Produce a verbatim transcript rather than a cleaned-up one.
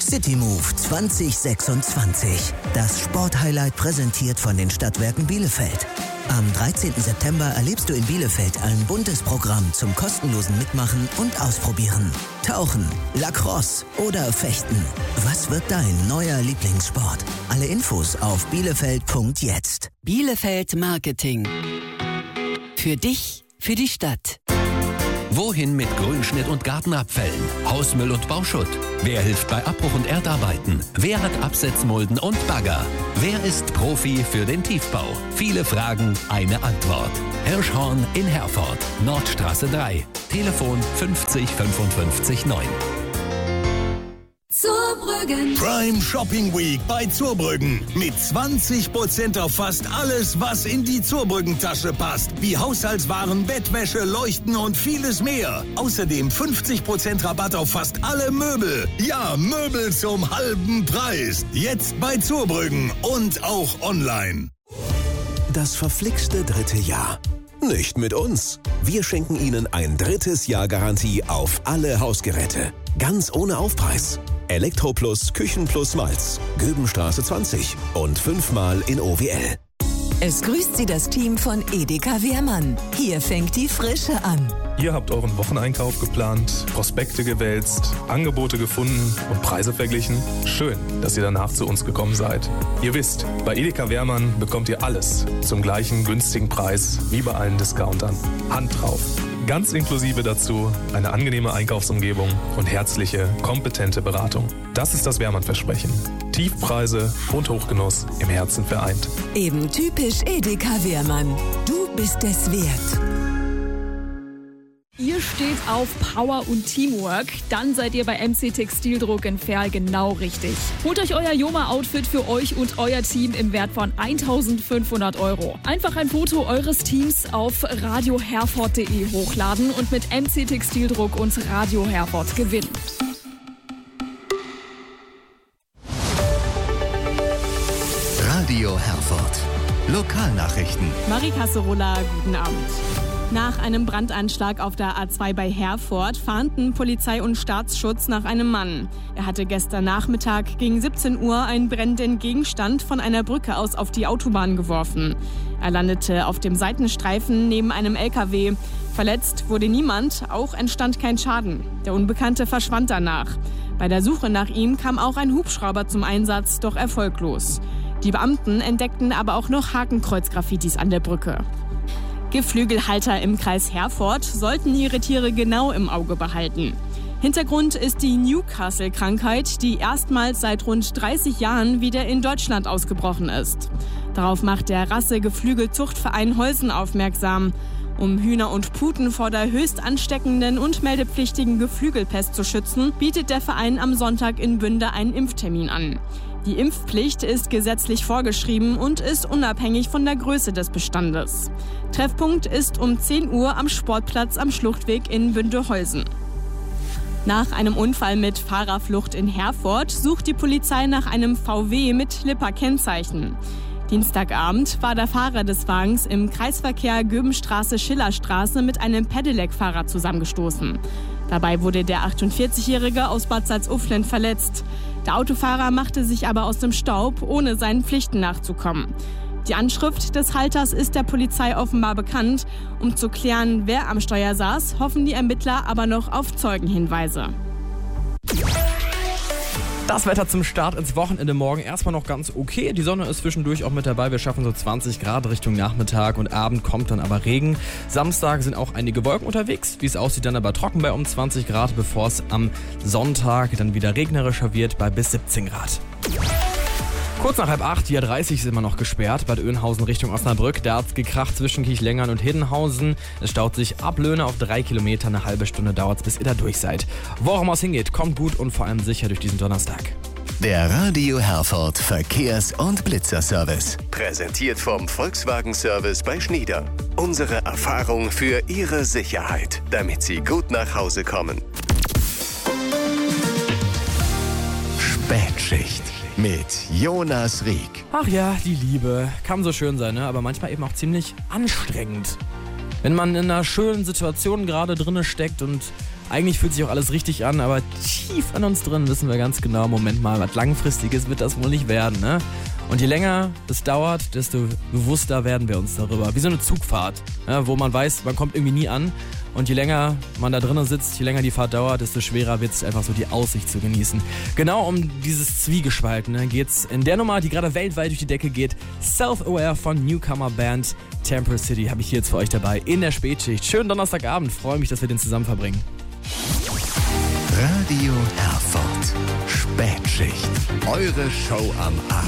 Citymove zwanzig sechsundzwanzig. Das Sporthighlight präsentiert von den Stadtwerken Bielefeld. Am dreizehnten September erlebst du in Bielefeld ein buntes Programm zum kostenlosen Mitmachen und Ausprobieren. Tauchen, Lacrosse oder Fechten. Was wird dein neuer Lieblingssport? Alle Infos auf bielefeld punkt jetzt. Bielefeld Marketing. Für dich, für die Stadt. Wohin mit Grünschnitt und Gartenabfällen, Hausmüll und Bauschutt? Wer hilft bei Abbruch- und Erdarbeiten? Wer hat Absetzmulden und Bagger? Wer ist Profi für den Tiefbau? Viele Fragen, eine Antwort. Hirschhorn in Herford, Nordstraße drei. Telefon fünfzig fünfundfünfzig neun. Zurbrüggen. Prime Shopping Week bei Zurbrüggen. Mit zwanzig Prozent auf fast alles, was in die Zurbrüggen-Tasche passt. Wie Haushaltswaren, Bettwäsche, Leuchten und vieles mehr. Außerdem fünfzig Prozent Rabatt auf fast alle Möbel. Ja, Möbel zum halben Preis. Jetzt bei Zurbrüggen und auch online. Das verflixte dritte Jahr. Nicht mit uns. Wir schenken Ihnen ein drittes Jahr Garantie auf alle Hausgeräte. Ganz ohne Aufpreis. Elektroplus, Küchenplus Malz, Göbenstraße zwanzig und fünfmal in O W L. Es grüßt Sie das Team von Edeka Wehrmann. Hier fängt die Frische an. Ihr habt euren Wocheneinkauf geplant, Prospekte gewälzt, Angebote gefunden und Preise verglichen. Schön, dass ihr danach zu uns gekommen seid. Ihr wisst, bei Edeka Wehrmann bekommt ihr alles zum gleichen günstigen Preis wie bei allen Discountern. Hand drauf. Ganz inklusive dazu eine angenehme Einkaufsumgebung und herzliche, kompetente Beratung. Das ist das Wehrmann-Versprechen. Tiefpreise und Hochgenuss im Herzen vereint. Eben typisch Edeka Wehrmann. Du bist es wert. Ihr steht auf Power und Teamwork, dann seid ihr bei M C Textildruck in Verl genau richtig. Holt euch euer Joma-Outfit für euch und euer Team im Wert von eintausendfünfhundert Euro. Einfach ein Foto eures Teams auf radio herford punkt de hochladen und mit M C Textildruck und Radio Herford gewinnen. Radio Herford. Lokalnachrichten. Marie Kasserola, guten Abend. Nach einem Brandanschlag auf der A zwei bei Herford fahnden Polizei und Staatsschutz nach einem Mann. Er hatte gestern Nachmittag gegen siebzehn Uhr einen brennenden Gegenstand von einer Brücke aus auf die Autobahn geworfen. Er landete auf dem Seitenstreifen neben einem L K W. Verletzt wurde niemand, auch entstand kein Schaden. Der Unbekannte verschwand danach. Bei der Suche nach ihm kam auch ein Hubschrauber zum Einsatz, doch erfolglos. Die Beamten entdeckten aber auch noch Hakenkreuz-Graffitis an der Brücke. Geflügelhalter im Kreis Herford sollten ihre Tiere genau im Auge behalten. Hintergrund ist die Newcastle-Krankheit, die erstmals seit rund dreißig Jahren wieder in Deutschland ausgebrochen ist. Darauf macht der Rasse-Geflügelzuchtverein Holsen aufmerksam. Um Hühner und Puten vor der höchst ansteckenden und meldepflichtigen Geflügelpest zu schützen, bietet der Verein am Sonntag in Bünde einen Impftermin an. Die Impfpflicht ist gesetzlich vorgeschrieben und ist unabhängig von der Größe des Bestandes. Treffpunkt ist um zehn Uhr am Sportplatz am Schluchtweg in Bünde-Holsen. Nach einem Unfall mit Fahrerflucht in Herford sucht die Polizei nach einem V W mit Lipper-Kennzeichen. Dienstagabend war der Fahrer des Wagens im Kreisverkehr Göbenstraße-Schillerstraße mit einem Pedelec-Fahrer zusammengestoßen. Dabei wurde der achtundvierzigjährige aus Bad Salzuflen verletzt. Der Autofahrer machte sich aber aus dem Staub, ohne seinen Pflichten nachzukommen. Die Anschrift des Halters ist der Polizei offenbar bekannt. Um zu klären, wer am Steuer saß, hoffen die Ermittler aber noch auf Zeugenhinweise. Das Wetter zum Start ins Wochenende morgen erstmal noch ganz okay. Die Sonne ist zwischendurch auch mit dabei. Wir schaffen so zwanzig Grad Richtung Nachmittag und Abend kommt dann aber Regen. Samstag sind auch einige Wolken unterwegs. Wie es aussieht, dann aber trocken bei um zwanzig Grad, bevor es am Sonntag dann wieder regnerischer wird bei bis siebzehn Grad. Kurz nach halb acht, die A dreißig ist immer noch gesperrt, Bad Oeynhausen Richtung Osnabrück. Da hat's gekracht zwischen Kirchlengern und Hiddenhausen. Es staut sich ab Löhne auf drei Kilometer. Eine halbe Stunde dauert's, bis ihr da durch seid. Worum es hingeht, kommt gut und vor allem sicher durch diesen Donnerstag. Der Radio Herford Verkehrs- und Blitzerservice. Präsentiert vom Volkswagen Service bei Schnieder. Unsere Erfahrung für Ihre Sicherheit, damit Sie gut nach Hause kommen. Spätschicht mit Jonas Rieck. Ach ja, die Liebe. Kann so schön sein, ne? Aber manchmal eben auch ziemlich anstrengend. Wenn man in einer schönen Situation gerade drinne steckt und Eigentlich fühlt sich auch alles richtig an, aber tief an uns drin wissen wir ganz genau, Moment mal, was Langfristiges wird das wohl nicht werden, ne? Und je länger es dauert, desto bewusster werden wir uns darüber. Wie so eine Zugfahrt, ja, wo man weiß, man kommt irgendwie nie an. Und je länger man da drinnen sitzt, je länger die Fahrt dauert, desto schwerer wird es einfach so, die Aussicht zu genießen. Genau um dieses Zwiegespalten ne, geht es in der Nummer, die gerade weltweit durch die Decke geht. Self-Aware von Newcomer Band Temple City habe ich hier jetzt für euch dabei in der Spätschicht. Schönen Donnerstagabend, freue mich, dass wir den zusammen verbringen. Radio Herford. Spätschicht. Eure Show am Abend.